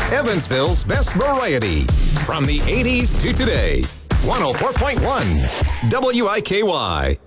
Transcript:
Evansville's best variety. From the 80s to today. 104.1 WIKY.